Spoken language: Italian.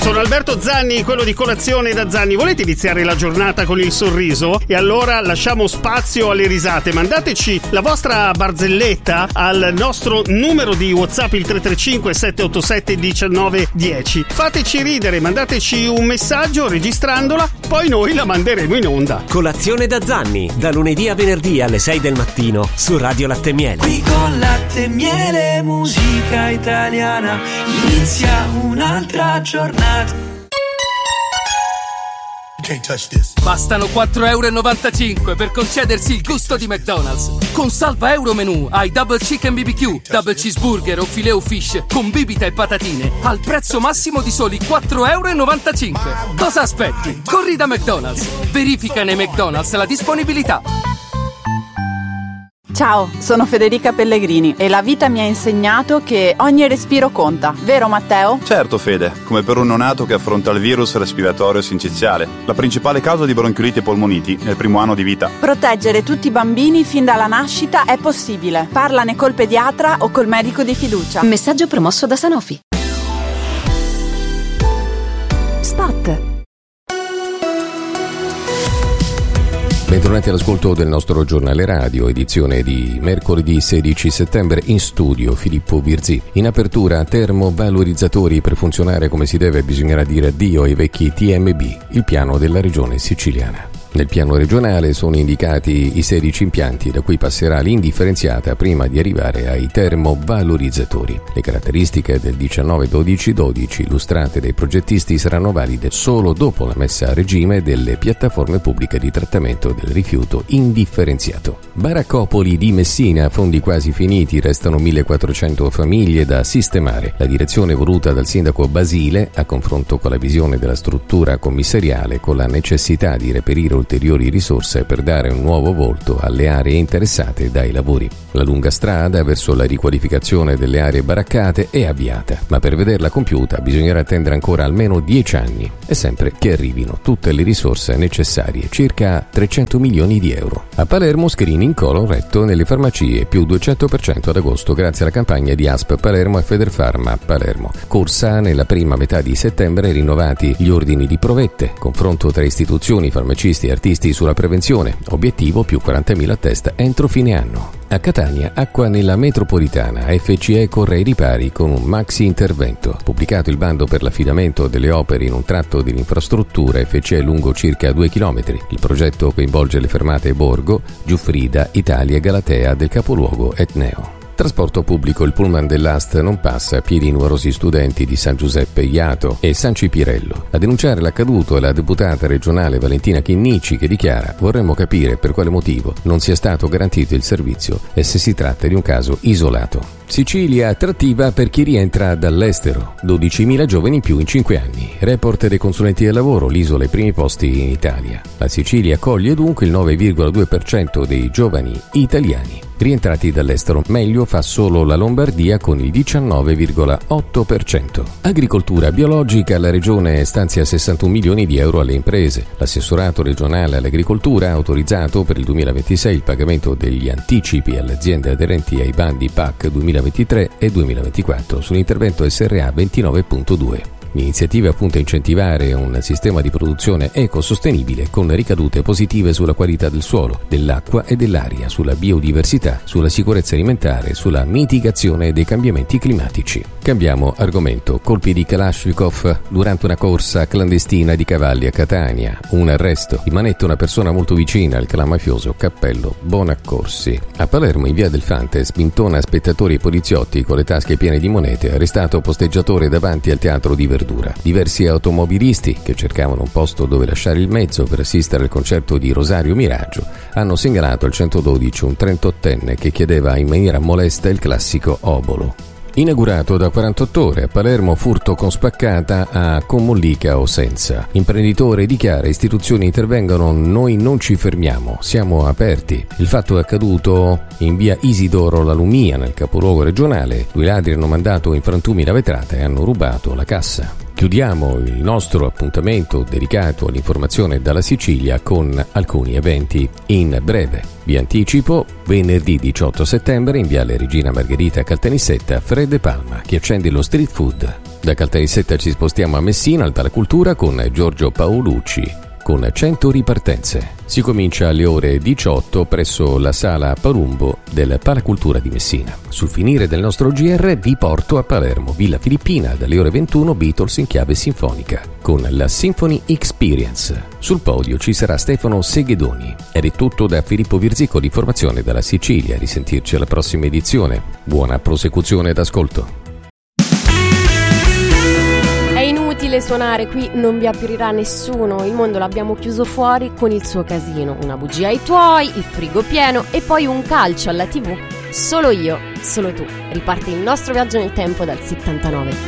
Sono Alberto Zanni, quello di Colazione da Zanni. Volete iniziare la giornata con il sorriso? E allora lasciamo spazio alle risate. Mandateci la vostra barzelletta al nostro numero di WhatsApp, il 335 787 1910. Fateci ridere, mandateci un messaggio registrandola, poi noi la manderemo in onda. Colazione da Zanni, da lunedì a venerdì alle 6 del mattino su Radio Latte e Miele. Qui con Latte e Miele, musica italiana, inizia un'altra giornata. Can't touch this. Bastano 4,95 € per concedersi il gusto di McDonald's. Con salva euro menù hai double chicken BBQ, double cheeseburger o filet o fish con bibita e patatine al prezzo massimo di soli 4,95 €. Cosa aspetti? Corri da McDonald's. Verifica nei McDonald's la disponibilità. Ciao, sono Federica Pellegrini e la vita mi ha insegnato che ogni respiro conta, vero Matteo? Certo Fede, come per un neonato che affronta il virus respiratorio sinciziale, la principale causa di bronchiolite e polmoniti nel primo anno di vita. Proteggere tutti i bambini fin dalla nascita è possibile. Parlane col pediatra o col medico di fiducia. Messaggio promosso da Sanofi. Spot. Bentornati all'ascolto del nostro giornale radio, edizione di mercoledì 16 settembre, in studio Filippo Virzì. In apertura, termovalorizzatori: per funzionare come si deve bisognerà dire addio ai vecchi TMB, il piano della regione siciliana. Nel piano regionale sono indicati i 16 impianti da cui passerà l'indifferenziata prima di arrivare ai termovalorizzatori. Le caratteristiche del 19-12-12 illustrate dai progettisti saranno valide solo dopo la messa a regime delle piattaforme pubbliche di trattamento del rifiuto indifferenziato. Baraccopoli di Messina, fondi quasi finiti, restano 1400 famiglie da sistemare. La direzione voluta dal sindaco Basile, a confronto con la visione della struttura commissariale, con la necessità di reperire ulteriori risorse per dare un nuovo volto alle aree interessate dai lavori. La lunga strada verso la riqualificazione delle aree baraccate è avviata, ma per vederla compiuta bisognerà attendere ancora almeno 10 anni, e sempre che arrivino tutte le risorse necessarie, circa 300 milioni di euro. A Palermo screening colon retto nelle farmacie, più 200% ad agosto grazie alla campagna di ASP Palermo e Federfarma Palermo. Corsa nella prima metà di settembre, rinnovati gli ordini di provette, confronto tra istituzioni, farmacisti e artisti sulla prevenzione, obiettivo più 40.000 a testa entro fine anno. A Catania, acqua nella metropolitana, FCE corre ai ripari con un maxi intervento. Pubblicato il bando per l'affidamento delle opere in un tratto dell'infrastruttura FCE lungo circa 2 km. Il progetto coinvolge le fermate Borgo, Giuffrida, Italia e Galatea del capoluogo etneo. Trasporto pubblico: il pullman dell'Ast non passa, a piedi numerosi studenti di San Giuseppe Iato e San Cipirello. A denunciare l'accaduto è la deputata regionale Valentina Chinnici, che dichiara: vorremmo capire per quale motivo non sia stato garantito il servizio e se si tratta di un caso isolato. Sicilia attrattiva per chi rientra dall'estero, 12.000 giovani in più in 5 anni. Report dei consulenti del lavoro: l'isola ai primi posti in Italia. La Sicilia accoglie dunque il 9,2% dei giovani italiani rientrati dall'estero. Meglio fa solo la Lombardia con il 19,8%. Agricoltura biologica: la regione stanzia 61 milioni di euro alle imprese. L'assessorato regionale all'agricoltura ha autorizzato per il 2026 il pagamento degli anticipi alle aziende aderenti ai bandi PAC 2023 e 2024 sull'intervento SRA 29.2. L'iniziativa punta a incentivare un sistema di produzione ecosostenibile con ricadute positive sulla qualità del suolo, dell'acqua e dell'aria, sulla biodiversità, sulla sicurezza alimentare e sulla mitigazione dei cambiamenti climatici. Cambiamo argomento. Colpi di Kalashnikov durante una corsa clandestina di cavalli a Catania. Un arresto. In manetta una persona molto vicina al clan mafioso Cappello Bonaccorsi. A Palermo, in via del Fante, spintona spettatori e poliziotti con le tasche piene di monete, arrestato posteggiatore davanti al teatro di Verdura. Diversi automobilisti che cercavano un posto dove lasciare il mezzo per assistere al concerto di Rosario Miraggio hanno segnalato al 112 un 38enne che chiedeva in maniera molesta il classico obolo. Inaugurato da 48 ore a Palermo, furto con spaccata a Comollica o Senza. Imprenditore dichiara: istituzioni intervengono, noi non ci fermiamo, siamo aperti. Il fatto è accaduto in via Isidoro La Lumia, nel capoluogo regionale. 2 ladri hanno mandato in frantumi la vetrata e hanno rubato la cassa. Chiudiamo il nostro appuntamento dedicato all'informazione dalla Sicilia con alcuni eventi in breve. Vi anticipo: venerdì 18 settembre in viale Regina Margherita a Caltanissetta, Fred Palma, che accende lo street food. Da Caltanissetta ci spostiamo a Messina, al Palacultura, con Giorgio Paolucci, con 100 ripartenze. Si comincia alle ore 18 presso la sala Palumbo del Palacultura di Messina. Sul finire del nostro GR vi porto a Palermo, Villa Filippina, dalle ore 21 Beatles in chiave sinfonica, con la Symphony Experience. Sul podio ci sarà Stefano Seghedoni. Ed è tutto da Filippo Virzico di Formazione dalla Sicilia. Risentirci alla prossima edizione. Buona prosecuzione d'ascolto. Inutile suonare, qui non vi aprirà nessuno, il mondo l'abbiamo chiuso fuori con il suo casino, una bugia ai tuoi, il frigo pieno e poi un calcio alla TV. Solo io, solo tu. Riparte il nostro viaggio nel tempo dal 79.